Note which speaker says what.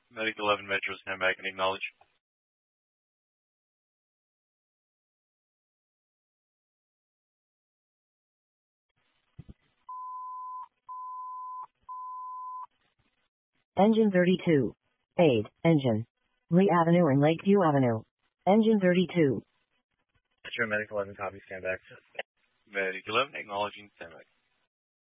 Speaker 1: Medic 11 Metro, stand back and acknowledge.
Speaker 2: Engine 32. Aid, engine. Lee Avenue and Lakeview Avenue. Engine 32.
Speaker 3: Metro Medic 11, copy, stand back.
Speaker 1: Medic 11, acknowledging, stand back.